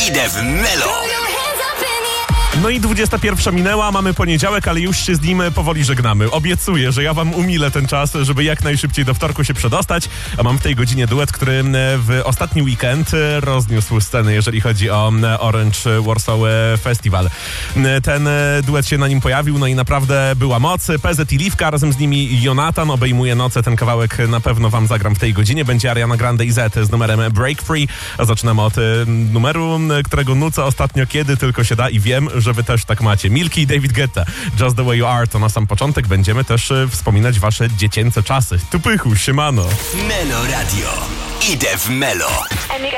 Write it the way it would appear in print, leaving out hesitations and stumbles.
Idę w Melo. No i 21 minęła, mamy poniedziałek, ale już się z nim powoli żegnamy. Obiecuję, że ja wam umilę ten czas, żeby jak najszybciej do wtorku się przedostać. A mam w tej godzinie duet, który w ostatni weekend rozniósł scenę, jeżeli chodzi o Orange Warsaw Festival. Ten duet się na nim pojawił, no i naprawdę była moc. PZ i Liwka, razem z nimi Jonatan obejmuje noce. Ten kawałek na pewno wam zagram w tej godzinie. Będzie Ariana Grande i Z z numerem Break Free. A zaczynamy od numeru, którego nucę ostatnio kiedy tylko się da i wiem, że wy też tak macie. Milky i David Guetta, Just the Way You Are, to na sam początek będziemy też wspominać wasze dziecięce czasy. Tu pychu, siemano. Melo Radio. Idę w Melo.